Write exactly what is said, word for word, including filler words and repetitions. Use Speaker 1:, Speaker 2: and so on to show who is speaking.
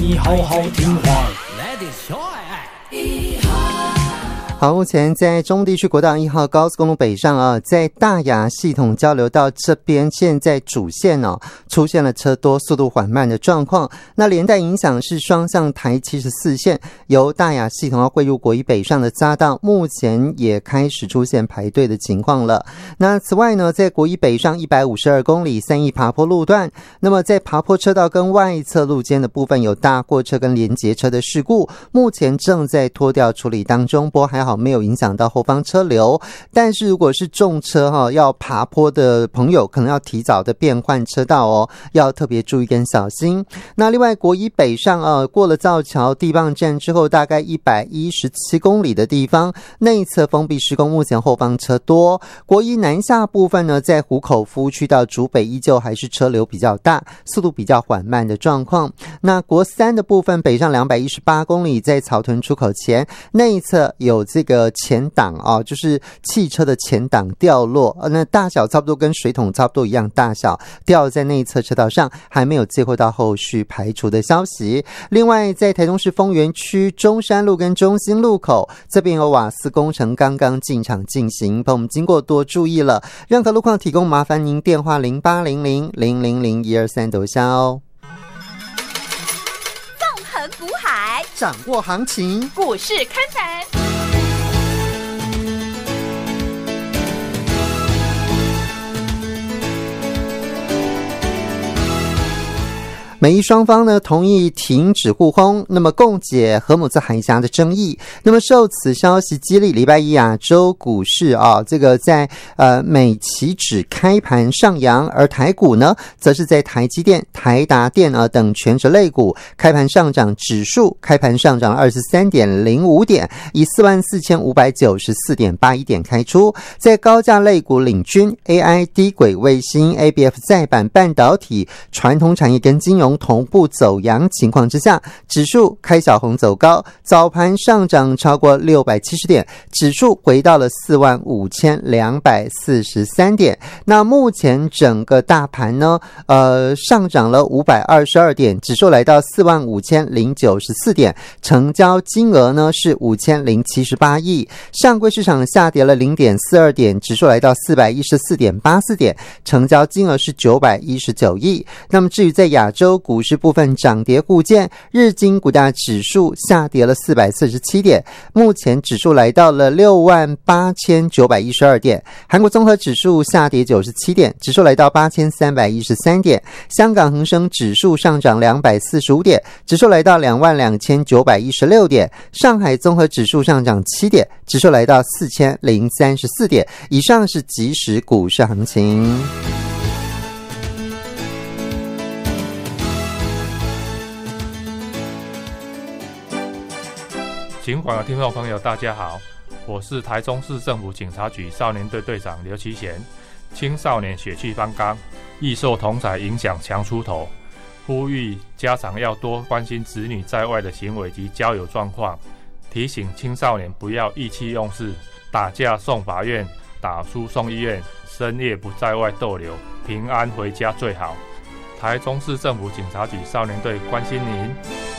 Speaker 1: 你好好听话。
Speaker 2: 好，目前在中地区国道一号高速公路北上啊，在大雅系统交流道这边，现在主线哦出现了车多、速度缓慢的状况。那连带影响是双向台七十四线由大雅系统要汇入国一北上的匝道，目前也开始出现排队的情况了。那此外呢，在国一北上一百五十二公里三义爬坡路段，那么在爬坡车道跟外侧路间的部分有大货车跟连结车的事故，目前正在拖吊处理当中，不过还好没有影响到后方车流，但是如果是重车哈要爬坡的朋友，可能要提早的变换车道哦，要特别注意跟小心。那另外国一北上啊，过了造桥地磅站之后，大概一百一十七公里的地方，内侧封闭施工，目前后方车多。国一南下部分呢，在湖口服务区到竹北依旧还是车流比较大，速度比较缓慢的状况。那国三的部分北上两百一十八公里，在草屯出口前内侧有这个前挡啊，就是汽车的前挡掉落，那大小差不多跟水桶差不多一样大小，掉在内侧车道上，还没有接获到后续排除的消息。另外在台中市丰原区中山路跟中兴路口这边有瓦斯工程刚刚进场进行，朋友们经过多注意了，任何路况提供麻烦您电话零八零零零零零一二三抖下哦。
Speaker 3: 纵横股海，
Speaker 2: 掌握行情，
Speaker 3: 股市看盘。
Speaker 2: 美伊双方呢同意停止互轰，那么共解荷姆兹海峡的争议。那么受此消息激励，礼拜一亚洲股市啊，这个在呃美期指开盘上扬，而台股呢，则是在台积电、台达电啊等全指类股开盘上涨，指数开盘上涨了 二十三点零五 点，以 四万四千五百九十四点八一 点开出。在高价类股领军 A I、低轨卫星、A B F 载板、半导体、传统产业跟金融同步走阳情况之下，指数开小红走高，早盘上涨超过六百七十点，指数回到了 四万五千两百四十三 点。那目前整个大盘呢呃上涨了五百二十二点，指数来到 四万五千零九十四 点，成交金额呢是五千零七十八亿。上柜市场下跌了 零点四二 点，指数来到 四百一十四点八四 点，成交金额是九百一十九亿。那么至于在亚洲股市部分涨跌互见，日经股价指数下跌了四百四十七点，目前指数来到了六万八千九百一十二点。韩国综合指数下跌九十七点，指数来到八千三百一十三点。香港恒生指数上涨两百四十五点，指数来到两万两千九百一十六点。上海综合指数上涨七点，指数来到四千零三十四点。以上是即时股市行情。
Speaker 4: 警广的听众朋友大家好，我是台中市政府警察局少年队队长刘其贤。青少年血气方刚，易受同侪影响强出头，呼吁家长要多关心子女在外的行为及交友状况，提醒青少年不要意气用事，打架送法院，打输送医院，深夜不在外逗留，平安回家最好。台中市政府警察局少年队关心您。